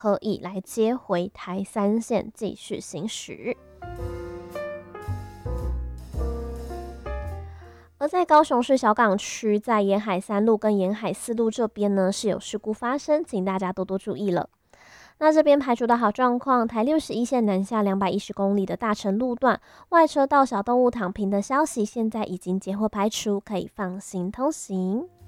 可以来接回台3线继续行驶。而在高雄市小港区，在沿海3路跟沿海4路这边呢是有事故发生，请大家多多注意了。那这边排除的好状况，台61线南下210公里的大成路段，外车道小动物躺平的消息，现在已经截获排除，可以放心通行。